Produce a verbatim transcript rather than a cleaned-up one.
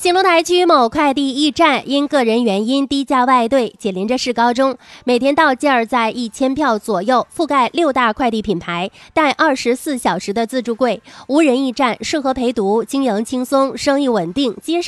兴隆台区某快递驿站因个人原因低价外兑，紧邻着市高中，每天到件儿在一千票左右，覆盖六大快递品牌，带二十四小时的自助柜，无人驿站，适合陪读，经营轻松，生意稳定，接